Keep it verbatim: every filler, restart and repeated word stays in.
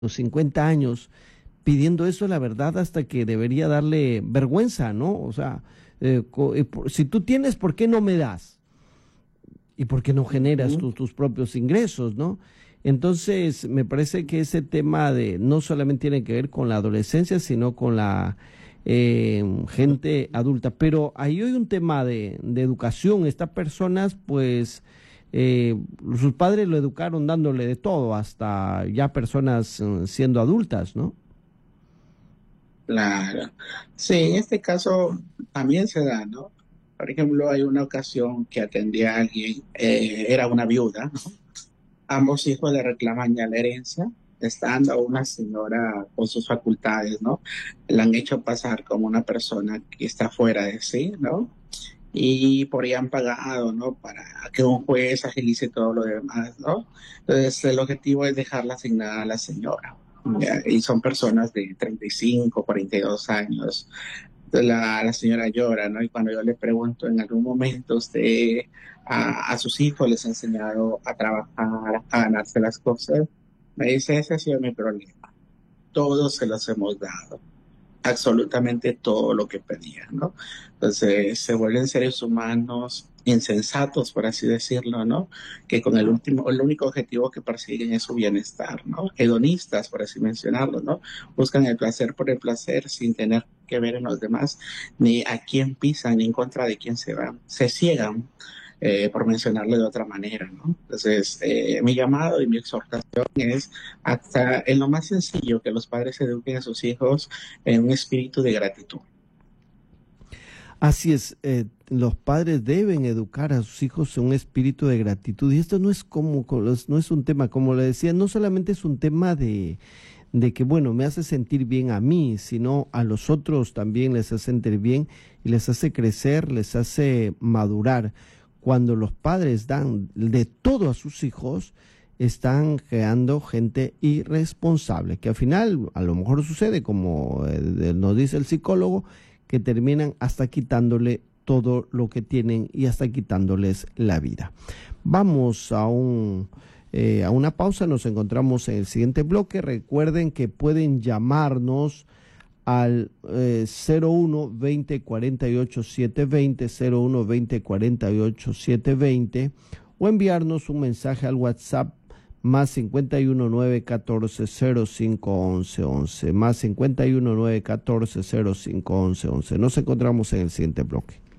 los cincuenta años pidiendo eso, la verdad, hasta que debería darle vergüenza, ¿no? O sea, eh, co- eh, por- si tú tienes, ¿por qué no me das? ¿Y por qué no generas Ujú. tus, tus propios ingresos, no? Entonces, me parece que ese tema de no solamente tiene que ver con la adolescencia, sino con la eh, gente adulta. Pero ahí hay un tema de, de educación. Estas personas, pues, eh, sus padres lo educaron dándole de todo, hasta ya personas eh, siendo adultas, ¿no? Claro. Sí, en este caso también se da, ¿no? Por ejemplo, hay una ocasión que atendí a alguien, eh, era una viuda, ¿no? Ambos hijos le reclaman ya la herencia, estando una señora con sus facultades, ¿no? La han hecho pasar como una persona que está fuera de sí, ¿no? Y por ahí han pagado, ¿no? Para que un juez agilice todo lo demás, ¿no? Entonces, el objetivo es dejarla asignada a la señora. ¿Ya? Y son personas de treinta y cinco, cuarenta y dos años. Entonces, la, la señora llora, ¿no? Y cuando yo le pregunto, ¿en algún momento usted a, a sus hijos les ha enseñado a trabajar, a ganarse las cosas? Me dice, ese ha sido mi problema. Todos se los hemos dado, absolutamente todo lo que pedían, ¿no? Entonces se vuelven seres humanos insensatos, por así decirlo, ¿no? Que con el último, el único objetivo que persiguen es su bienestar, ¿no? Hedonistas, por así mencionarlo, ¿no? Buscan el placer por el placer sin tener que ver en los demás, ni a quién pisan, ni en contra de quién se van. Se ciegan, eh, por mencionarlo de otra manera, ¿no? Entonces, eh, mi llamado y mi exhortación es hasta en lo más sencillo, que los padres eduquen a sus hijos en un espíritu de gratitud. Así es, eh, los padres deben educar a sus hijos en un espíritu de gratitud. Y esto no es como, como los- no es un tema, como le decía, no solamente es un tema de, de que, bueno, me hace sentir bien a mí, sino a los otros también les hace sentir bien y les hace crecer, les hace madurar. Cuando los padres dan de todo a sus hijos, están creando gente irresponsable, que al final a lo mejor sucede, como eh, nos dice el psicólogo, que terminan hasta quitándole todo lo que tienen y hasta quitándoles la vida. Vamos a un eh, a una pausa, nos encontramos en el siguiente bloque. Recuerden que pueden llamarnos al eh, cero uno veinte cuarenta y ocho setecientos veinte, cero uno veinte cuarenta y ocho setecientos veinte, o enviarnos un mensaje al WhatsApp más cincuenta y uno nueve catorce cero cinco once once, más cincuenta y uno nueve catorce cero cinco once once. Nos encontramos en el siguiente bloque.